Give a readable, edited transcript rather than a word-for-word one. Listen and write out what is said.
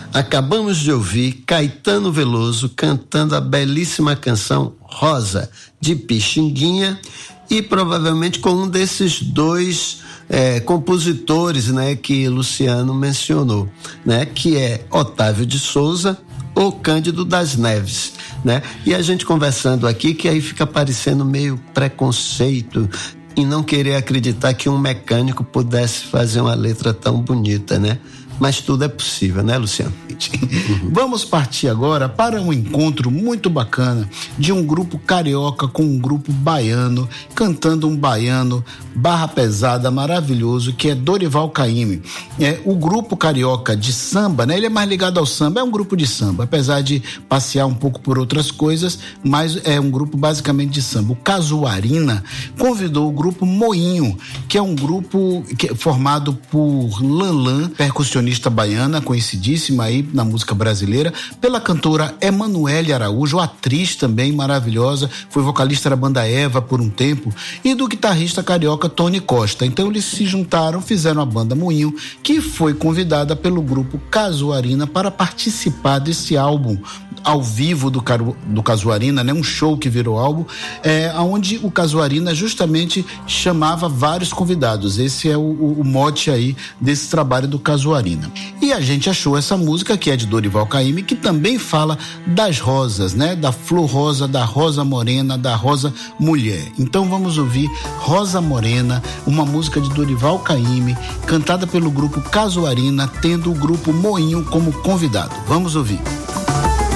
Acabamos de ouvir Caetano Veloso cantando a belíssima canção Rosa, de Pixinguinha, e provavelmente com um desses dois compositores, né, que Luciano mencionou, né, que é Otávio de Souza ou Cândido das Neves, né? E a gente conversando aqui, que aí fica parecendo meio preconceito em não querer acreditar que um mecânico pudesse fazer uma letra tão bonita, né? Mas tudo é possível, né, Luciano? Vamos partir agora para um encontro muito bacana de um grupo carioca com um grupo baiano, cantando um baiano barra pesada maravilhoso, que é Dorival Caymmi. O grupo carioca de samba, né? Ele é mais ligado ao samba, é um grupo de samba, apesar de passear um pouco por outras coisas, mas é um grupo basicamente de samba. O Casuarina convidou o grupo Moinho, que é um grupo formado por Lanlan, percussionista baiana, conhecidíssima aí na música brasileira, pela cantora Emanuele Araújo, atriz também maravilhosa, foi vocalista da banda Eva por um tempo, e do guitarrista carioca Tony Costa. Então eles se juntaram, fizeram a banda Moinho, que foi convidada pelo grupo Casuarina para participar desse álbum ao vivo do Casuarina, né? Um show que virou álbum, onde o Casuarina justamente chamava vários convidados. Esse é o mote aí desse trabalho do Casuarina. E a gente achou essa música, que é de Dorival Caymmi, que também fala das rosas, né? Da flor rosa, da rosa morena, da rosa mulher. Então vamos ouvir Rosa Morena, uma música de Dorival Caymmi, cantada pelo grupo Casuarina, tendo o grupo Moinho como convidado. Vamos ouvir.